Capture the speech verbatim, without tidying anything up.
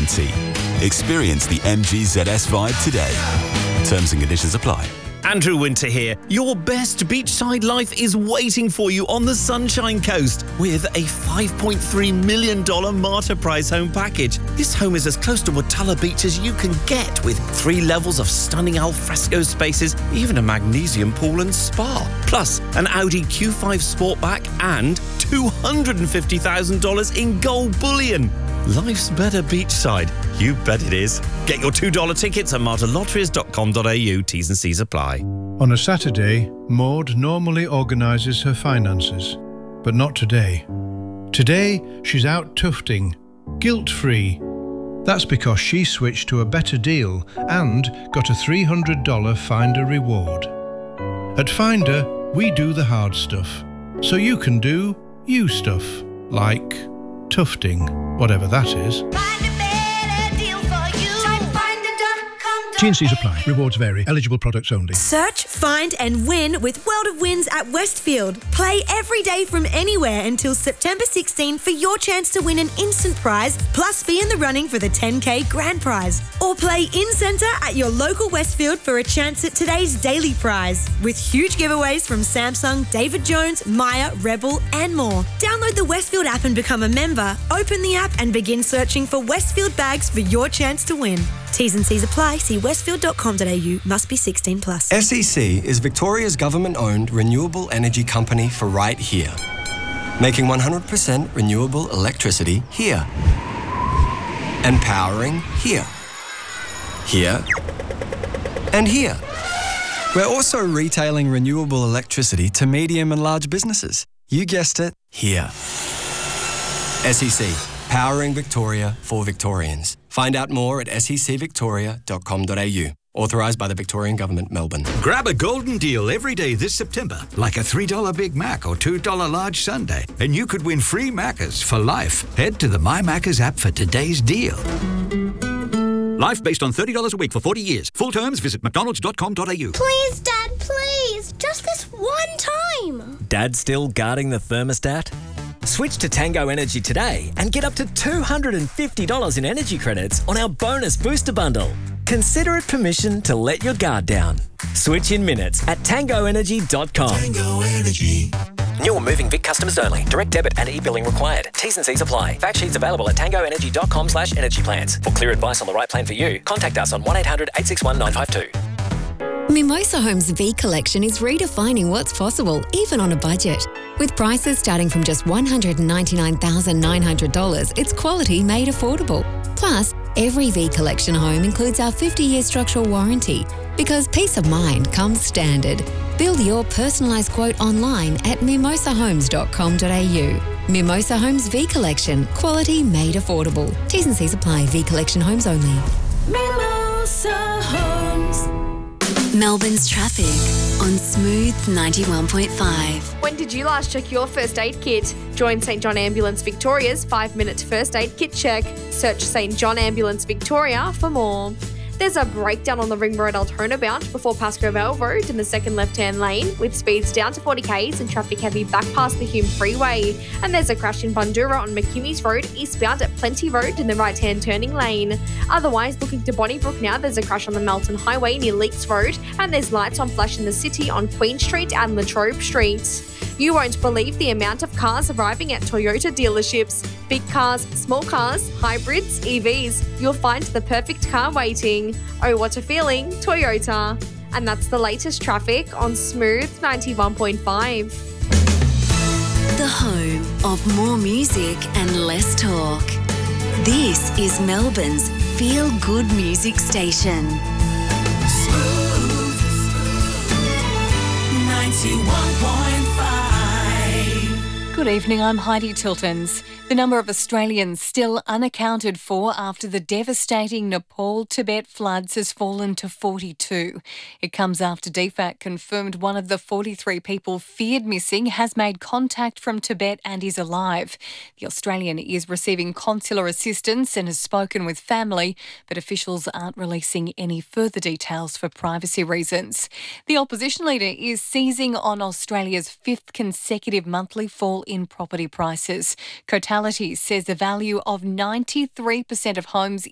guarantee. Experience the M G Z S vibe today. Terms and conditions apply. Andrew Winter here. Your best beachside life is waiting for you on the Sunshine Coast with a five point three million dollars Marta Prize home package. This home is as close to Watala Beach as you can get, with three levels of stunning alfresco spaces, even a magnesium pool and spa. Plus, an Audi Q five Sportback and two hundred fifty thousand dollars in gold bullion. Life's better beachside. You bet it is. Get your two dollar tickets at marta lotteries dot com dot a u. T's and C's apply. On a Saturday, Maud normally organises her finances, but not today. Today, she's out tufting, guilt-free. That's because she switched to a better deal and got a three hundred dollars Finder reward. At Finder, we do the hard stuff, so you can do you stuff, like tufting, whatever that is. T and C's apply. Rewards vary. Eligible products only. Search, find and win with World of Wins at Westfield. Play every day from anywhere until September sixteenth for your chance to win an instant prize, plus be in the running for the ten K grand prize. Or play in-centre at your local Westfield for a chance at today's daily prize, with huge giveaways from Samsung, David Jones, Maya, Rebel and more. Download the Westfield app and become a member. Open the app and begin searching for Westfield bags for your chance to win. T's and C's apply. See westfield dot com dot a u. Must be sixteen plus. S E C is Victoria's government-owned renewable energy company for right here. Making one hundred percent renewable electricity here. And powering here. Here. And here. We're also retailing renewable electricity to medium and large businesses. You guessed it, here. S E C. Powering Victoria for Victorians. Find out more at s e c victoria dot com dot a u. Authorised by the Victorian Government, Melbourne. Grab a golden deal every day this September, like a three dollar Big Mac or two dollar large sundae, and you could win free Maccas for life. Head to the My Maccas app for today's deal. Life based on thirty dollars a week for forty years. Full terms, visit mcdonalds dot com dot a u. Please, Dad, please. Just this one time. Dad still guarding the thermostat? Switch to Tango Energy today and get up to two hundred fifty dollars in energy credits on our bonus booster bundle. Consider it permission to let your guard down. Switch in minutes at tango energy dot com. Tango Energy. New or moving Vic customers only. Direct debit and e-billing required. T's and C's apply. Fact sheets available at tango energy dot com slash energy plans. For clear advice on the right plan for you, contact us on one eight hundred eight six one nine five two. Mimosa Homes V Collection is redefining what's possible, even on a budget. With prices starting from just one hundred ninety-nine thousand nine hundred dollars, it's quality made affordable. Plus, every V Collection home includes our fifty-year structural warranty, because peace of mind comes standard. Build your personalised quote online at mimosa homes dot com dot a u. Mimosa Homes V Collection, quality made affordable. T's and C's apply. V Collection homes only. Mimosa Homes. Melbourne's traffic on Smooth ninety-one point five. When did you last check your first aid kit? Join St John Ambulance Victoria's five minute first aid kit check. Search St John Ambulance Victoria for more. There's a breakdown on the Ring Road Altona bound before Pascoe Vale Road in the second left-hand lane, with speeds down to forty k's and traffic heavy back past the Hume Freeway. And there's a crash in Bundura on McKimmy's Road, eastbound at Plenty Road in the right-hand turning lane. Otherwise, looking to Bonnybrook now, there's a crash on the Melton Highway near Leaks Road, and there's lights on flash in the city on Queen Street and Latrobe Street. You won't believe the amount of cars arriving at Toyota dealerships. Big cars, small cars, hybrids, E Vs. You'll find the perfect car waiting. Oh, what a feeling, Toyota. And that's the latest traffic on Smooth ninety-one point five. The home of more music and less talk. This is Melbourne's feel-good music station. Smooth ninety-one point five. Good evening, I'm Heidi Tiltons. The number of Australians still unaccounted for after the devastating Nepal-Tibet floods has fallen to forty-two. It comes after D F A C confirmed one of the forty-three people feared missing has made contact from Tibet and is alive. The Australian is receiving consular assistance and has spoken with family, but officials aren't releasing any further details for privacy reasons. The opposition leader is seizing on Australia's fifth consecutive monthly fall in property prices. Cotality says the value of ninety-three percent of homes